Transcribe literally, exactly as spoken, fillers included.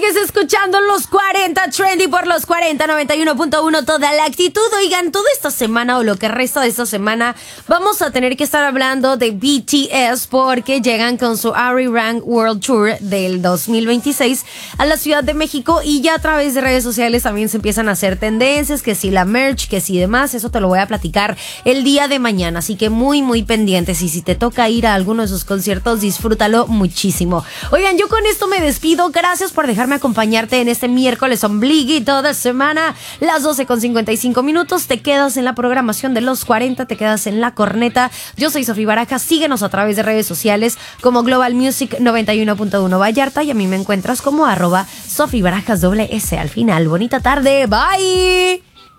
Sigues escuchando los cuarenta Trendy por los cuarenta, noventa y uno punto uno, toda la actitud. Oigan, toda esta semana o lo que resta de esta semana vamos a tener que estar hablando de B T S porque llegan con su Arirang World Tour del dos mil veintiséis a la Ciudad de México y ya a través de redes sociales también se empiezan a hacer tendencias, que si la merch, que si demás. Eso te lo voy a platicar el día de mañana, así que muy muy pendientes, y si te toca ir a alguno de sus conciertos, disfrútalo muchísimo. Oigan, yo con esto me despido. Gracias por dejarme acompañarte en este miércoles ombliguito de semana, las doce con cincuenta y cinco minutos. Te quedas en la programación de los cuarenta, te quedas en la corneta. Yo soy Sofía Barajas, síguenos a través de redes sociales como Global Music noventa y uno punto uno Vallarta, y a mí me encuentras como arroba Sofía Barajas doble S al final. Bonita tarde, bye.